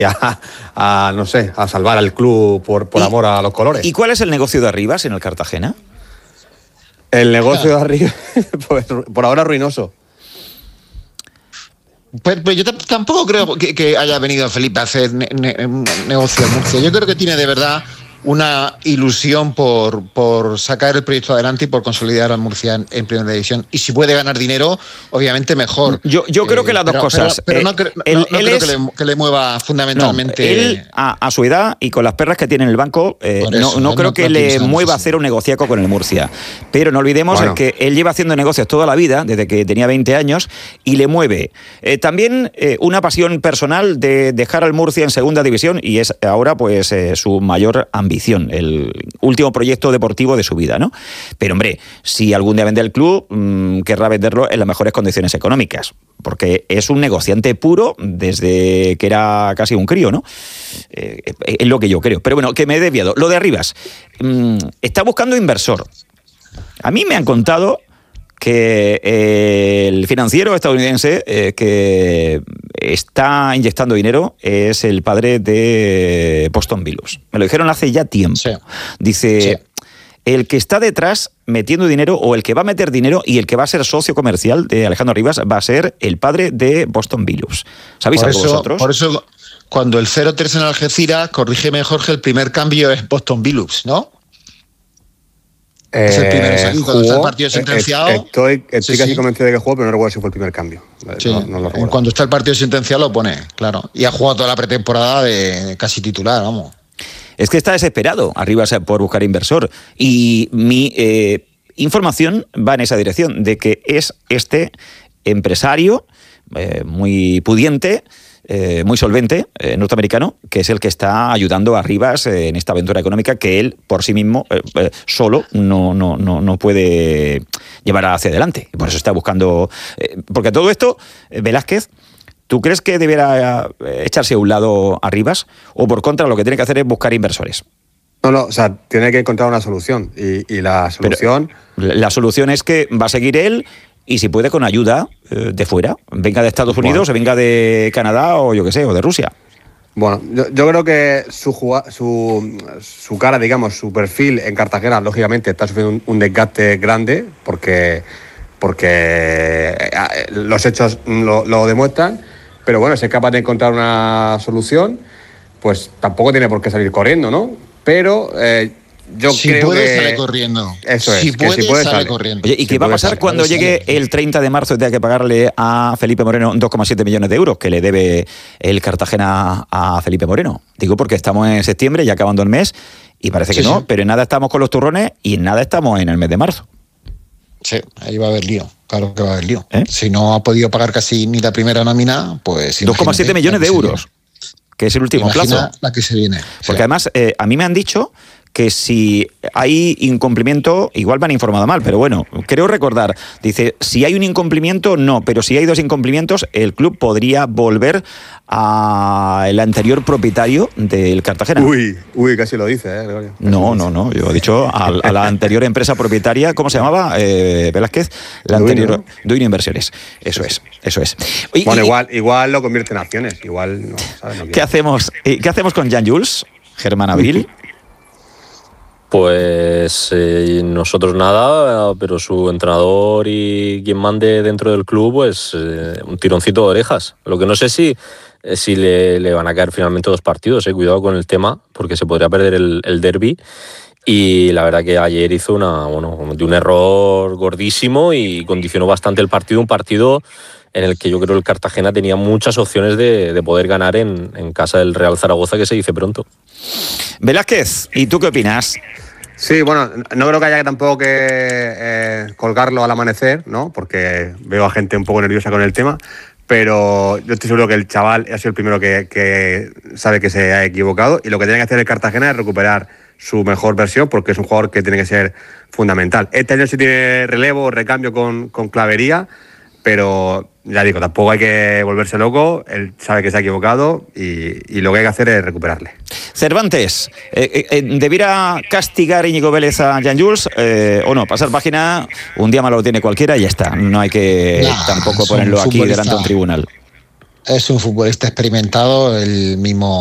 no sé, a salvar al club por amor a los colores. ¿Y cuál es el negocio de Arribas en el Cartagena? El negocio de Arribas, pues por ahora ruinoso. Pues yo tampoco creo que haya venido Felipe a hacer negocio en Murcia. Yo creo que tiene de verdad una ilusión por sacar el proyecto adelante y por consolidar a Murcia en primera división. Y si puede ganar dinero, obviamente mejor. Yo creo que las dos cosas. Pero no creo que le mueva fundamentalmente. No, él, a su edad y con las perras que tiene en el banco, no creo que le mueva a hacer un negociaco con el Murcia. Pero no olvidemos que él lleva haciendo negocios toda la vida, desde que tenía 20 años, y le mueve también una pasión personal de dejar al Murcia en segunda división, y es ahora pues su mayor ambición, el último proyecto deportivo de su vida, ¿no? Pero hombre, si algún día vende el club, querrá venderlo en las mejores condiciones económicas, porque es un negociante puro desde que era casi un crío, ¿no? Es lo que yo creo. Pero bueno, que me he desviado. Lo de Arribas, está buscando inversor. A mí me han contado que el financiero estadounidense que está inyectando dinero es el padre de Boston Billups. Me lo dijeron hace ya tiempo. Sí. Dice, el que está detrás metiendo dinero, o el que va a meter dinero y el que va a ser socio comercial de Alejandro Arribas, va a ser el padre de Boston Billups. ¿Sabéis algo vosotros? Por eso, cuando el 0-3 en Algeciras, corrígeme Jorge, el primer cambio es Boston Billups, ¿no? Es el primer salir, cuando está el partido sentenciado. Estoy casi convencido de que jugó, pero no recuerdo si fue el primer cambio. Sí. No lo recuerdo. Cuando está el partido sentenciado lo pone, claro. Y ha jugado toda la pretemporada de casi titular, vamos. Es que está desesperado Arribas por buscar inversor. Y mi información va en esa dirección, de que es este empresario muy pudiente, muy solvente, norteamericano, que es el que está ayudando a Arribas en esta aventura económica que él por sí mismo solo no puede llevar hacia adelante. Y por eso está buscando... porque todo esto, Velázquez, ¿tú crees que debiera echarse a un lado Arribas, o por contra lo que tiene que hacer es buscar inversores? No, o sea, tiene que encontrar una solución. Y la solución... Pero la solución es que va a seguir él, y si puede con ayuda de fuera, venga de Estados Unidos, o venga de Canadá, o yo qué sé, o de Rusia. Bueno, yo creo que su cara, digamos, su perfil en Cartagena, lógicamente, está sufriendo un desgaste grande, porque los hechos lo demuestran, pero bueno, si es capaz de encontrar una solución, pues tampoco tiene por qué salir corriendo, ¿no? Pero... yo creo puede, que sale corriendo. Eso es. Si puede, sale corriendo. Oye, ¿y qué va a pasar cuando llegue el 30 de marzo y tenga que pagarle a Felipe Moreno 2,7 millones de euros que le debe el Cartagena a Felipe Moreno? Digo porque estamos en septiembre, ya acabando el mes, y parece que no, pero en nada estamos con los turrones y en nada estamos en el mes de marzo. Sí, ahí va a haber lío. Claro que va a haber lío. Si no ha podido pagar casi ni la primera nómina, pues... 2,7 millones de euros, que es el último plazo. La que se viene. Porque además, a mí me han dicho que si hay incumplimiento, igual me han informado mal, pero bueno, creo recordar, dice, si hay un incumplimiento, no, pero si hay 2 incumplimientos, el club podría volver al anterior propietario del Cartagena. Uy, casi lo dice, Gregorio. No, yo he dicho a la anterior empresa propietaria, ¿cómo se llamaba? Velázquez, la anterior, Duino Inversiones. Eso es. Bueno, igual lo convierte en acciones, igual no, ¿sabes? No. ¿Qué hacemos con Jan Jules, Germán Abril? Pues nosotros nada, pero su entrenador y quien mande dentro del club, pues un tironcito de orejas. Lo que no sé si le van a caer finalmente 2 partidos, cuidado con el tema, porque se podría perder el derbi. Y la verdad que ayer hizo de un error gordísimo y condicionó bastante el partido, un partido en el que yo creo el Cartagena tenía muchas opciones de poder ganar en casa del Real Zaragoza, que se dice pronto. Velázquez, ¿y tú qué opinas? Sí, bueno, no creo que haya tampoco que colgarlo al amanecer, ¿no? Porque veo a gente un poco nerviosa con el tema, pero yo estoy seguro que el chaval ha sido el primero que sabe que se ha equivocado, y lo que tiene que hacer el Cartagena es recuperar su mejor versión, porque es un jugador que tiene que ser fundamental. Este año sí tiene relevo, recambio con Clavería, pero ya digo, tampoco hay que volverse loco. Él sabe que se ha equivocado y lo que hay que hacer es recuperarle. Cervantes, ¿debiera castigar Íñigo Vélez a Jan Jules o no? Pasar página, un día malo lo tiene cualquiera y ya está. No hay que tampoco ponerlo aquí delante de un tribunal. Es un futbolista experimentado, el mismo